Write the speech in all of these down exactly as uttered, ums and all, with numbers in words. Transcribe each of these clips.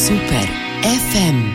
Super ef em.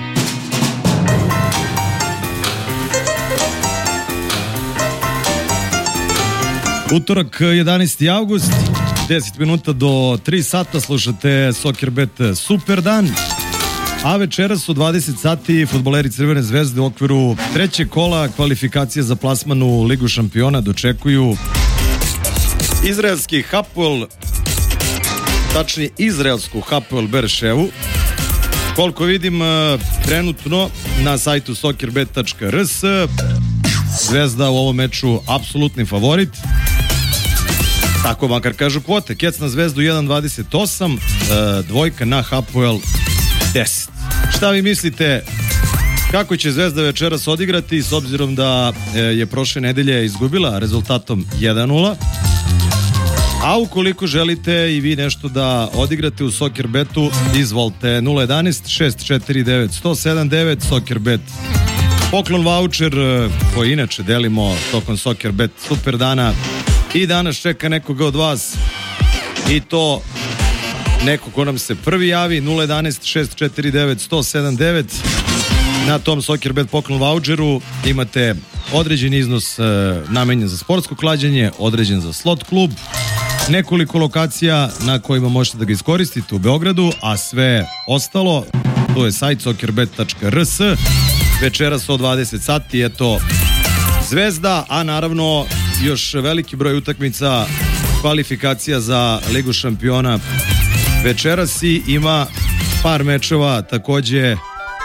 Utorak, jedanaesti avgust, deset minuta do tri sata, slušate Soccerbet Super dan. A večeras u dvadeset sati fudbaleri Crvene zvezde u okviru trećeg kola kvalifikacije za plasman u Ligu šampiona dočekuju izraelski Hapoel, tačnije izraelsku Hapoel Berševu. Koliko vidim trenutno na sajtu soccerbet tačka r s, Zvezda u ovom meču apsolutni favorit. Tako makar kažu kvote. Kec na Zvezdu jedan dvadeset osam, dvojka na Hapoel deset. Šta vi mislite kako će Zvezda večeras odigrati, s obzirom da je prošle nedelje izgubila rezultatom jedan nula? A ukoliko želite i vi nešto da odigrate u Soccerbetu, izvolite nula jedanaest šest četiri devet jedan zero sedam devet. Soccerbet poklon voucher koji inače delimo tokom Soccerbet Super dana. I danas čeka nekoga od vas, i to neko ko nam se prvi javi. Nula jedanaest šest četiri devet jedan zero sedam devet. Na tom Soccerbet poklon voucheru imate određen iznos e, namenjen za sportsko klađenje, određen za slot klub, nekoliko lokacija na kojima možete da ga iskoristite u Beogradu, a sve ostalo, to je sajt soccerbet tačka r s. Večeras od dvadeset sati, eto, Zvezda, a naravno još veliki broj utakmica kvalifikacija za Ligu šampiona večeras, i ima par mečeva takođe,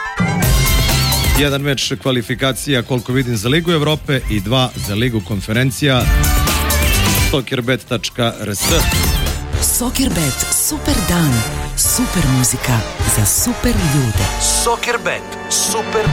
jedan meč kvalifikacija koliko vidim za Ligu Evrope i dva za Ligu konferencija. soccerbet tačka r s. Soccerbet Super dan, super muzika za super ljude. Soccerbet Super